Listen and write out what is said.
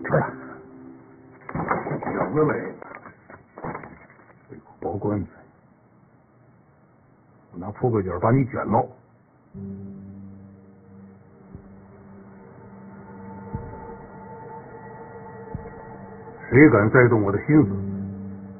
来，小子嘞，为我保棺材，我拿铺盖卷把你卷喽。谁敢再动我的心思？